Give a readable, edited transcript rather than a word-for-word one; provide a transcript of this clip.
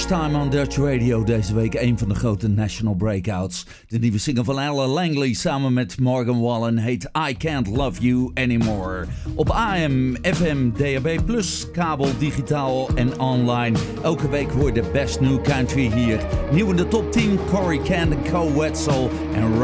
First Time on Dutch Radio. Deze week een van de grote national breakouts. De nieuwe single van Alan Langley samen met Morgan Wallen heet I Can't Love You Anymore. Op AM, FM, DAB+, kabel, digitaal en online. Elke week hoor je de best new country hier. Nieuw in de top 10, Corey Cand, Co Wetzel en